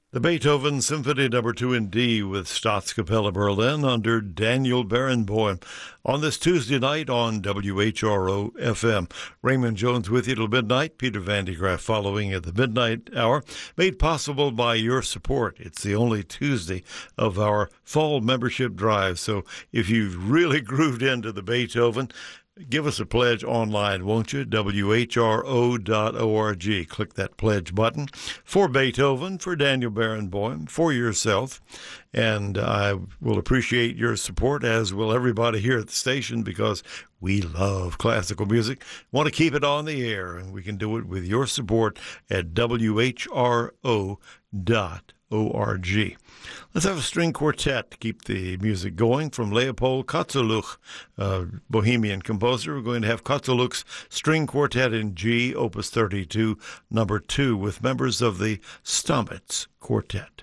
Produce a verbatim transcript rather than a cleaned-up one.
The Beethoven Symphony Number Two in D with Staatskapelle Berlin under Daniel Barenboim on this Tuesday night on W H R O F M. Raymond Jones with you till midnight. Peter Van de Graaff following at the midnight hour. Made possible by your support. It's the only Tuesday of our fall membership drive. So if you've really grooved into the Beethoven, give us a pledge online, won't you? W H R O dot org. Click that pledge button for Beethoven, for Daniel Barenboim, for yourself. And I will appreciate your support, as will everybody here at the station, because we love classical music. Want to keep it on the air, and we can do it with your support at W H R O dot org. Let's have a string quartet to keep the music going from Leopold Kozeluch, a Bohemian composer. We're going to have Kozeluch's String Quartet in G, Opus thirty-two, number two, with members of the Stamitz Quartet.